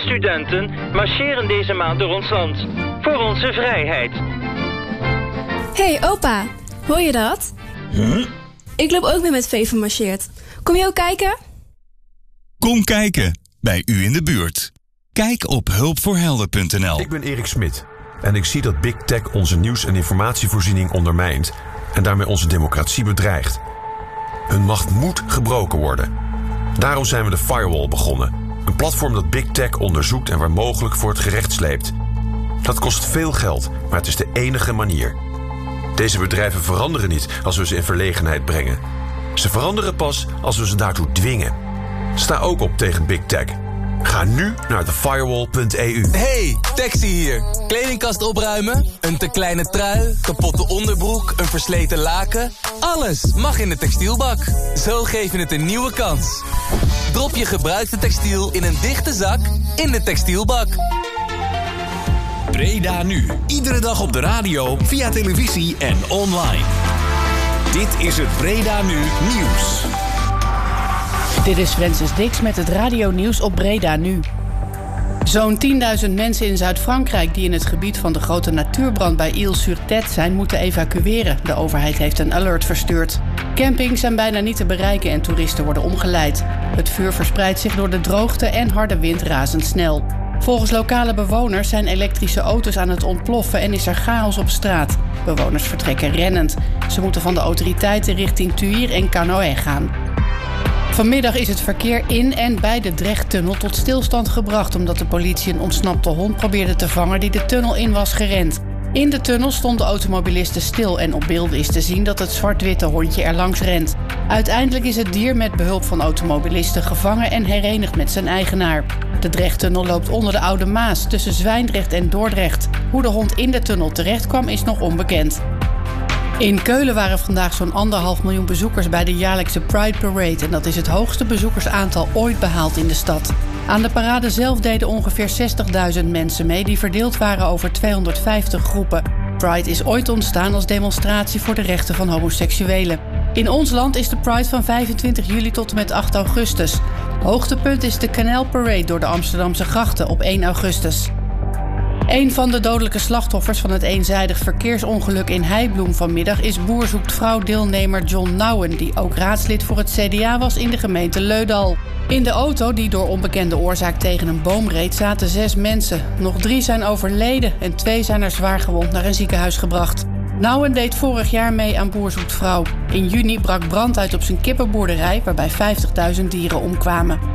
studenten marcheren deze maand door ons land. Voor onze vrijheid. Hey opa, hoor je dat? Huh? Ik loop ook weer met Veven marcheert. Kom je ook kijken? Kom kijken, bij u in de buurt. Kijk op hulpvoorhelden.nl. Ik ben Erik Smit en ik zie dat Big Tech onze nieuws- en informatievoorziening ondermijnt en daarmee onze democratie bedreigt. Hun macht moet gebroken worden. Daarom zijn we de Firewall begonnen. Een platform dat Big Tech onderzoekt en waar mogelijk voor het gerecht sleept. Dat kost veel geld, maar het is de enige manier. Deze bedrijven veranderen niet als we ze in verlegenheid brengen. Ze veranderen pas als we ze daartoe dwingen. Sta ook op tegen Big Tech. Ga nu naar thefirewall.eu. Hey, Taxi hier. Kledingkast opruimen? Een te kleine trui? Kapotte onderbroek? Een versleten laken? Alles mag in de textielbak. Zo geef je het een nieuwe kans. Drop je gebruikte textiel in een dichte zak in de textielbak. Breda nu. Iedere dag op de radio, via televisie en online. Dit is het Breda Nu nieuws. Dit is Francis Dix met het radionieuws op Breda Nu. Zo'n 10.000 mensen in Zuid-Frankrijk die in het gebied van de grote natuurbrand bij Île-sur-Tête zijn, moeten evacueren. De overheid heeft een alert verstuurd. Campings zijn bijna niet te bereiken en toeristen worden omgeleid. Het vuur verspreidt zich door de droogte en harde wind razendsnel. Volgens lokale bewoners zijn elektrische auto's aan het ontploffen en is er chaos op straat. Bewoners vertrekken rennend. Ze moeten van de autoriteiten richting Thuir en Canoë gaan. Vanmiddag is het verkeer in en bij de Drechttunnel tot stilstand gebracht, omdat de politie een ontsnapte hond probeerde te vangen die de tunnel in was gerend. In de tunnel stonden automobilisten stil en op beelden is te zien dat het zwart-witte hondje er langs rent. Uiteindelijk is het dier met behulp van automobilisten gevangen en herenigd met zijn eigenaar. De Drechttunnel loopt onder de Oude Maas tussen Zwijndrecht en Dordrecht. Hoe de hond in de tunnel terecht kwam is nog onbekend. In Keulen waren vandaag zo'n 1,5 miljoen bezoekers bij de jaarlijkse Pride Parade. En dat is het hoogste bezoekersaantal ooit behaald in de stad. Aan de parade zelf deden ongeveer 60.000 mensen mee die verdeeld waren over 250 groepen. Pride is ooit ontstaan als demonstratie voor de rechten van homoseksuelen. In ons land is de Pride van 25 juli tot en met 8 augustus. Hoogtepunt is de Canal Parade door de Amsterdamse grachten op 1 augustus. Een van de dodelijke slachtoffers van het eenzijdig verkeersongeluk in Heibloem vanmiddag is Boer zoekt vrouw-deelnemer John Nouwen, die ook raadslid voor het CDA was in de gemeente Leudal. In de auto die door onbekende oorzaak tegen een boom reed zaten 6 mensen. Nog 3 zijn overleden en 2 zijn er zwaar gewond naar een ziekenhuis gebracht. Nouwen deed vorig jaar mee aan Boer zoekt vrouw. In juni brak brand uit op zijn kippenboerderij waarbij 50.000 dieren omkwamen.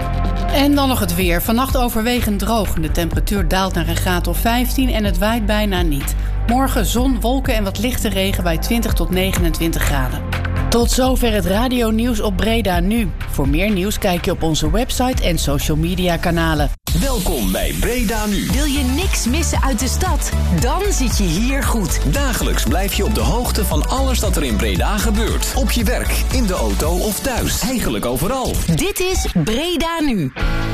En dan nog het weer. Vannacht overwegend droog. De temperatuur daalt naar een graad of 15 en het waait bijna niet. Morgen zon, wolken en wat lichte regen bij 20 tot 29 graden. Tot zover het radionieuws op Breda Nu. Voor meer nieuws kijk je op onze website en social media kanalen. Welkom bij Breda Nu. Wil je niks missen uit de stad? Dan zit je hier goed. Dagelijks blijf je op de hoogte van alles dat er in Breda gebeurt. Op je werk, in de auto of thuis. Eigenlijk overal. Dit is Breda Nu.